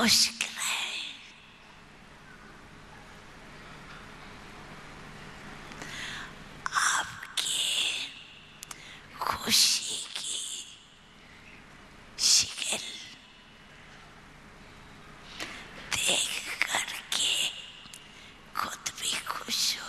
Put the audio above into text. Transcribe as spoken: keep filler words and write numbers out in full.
खुश रहे। आपकी खुशी की शिकल देख करके खुद भी खुश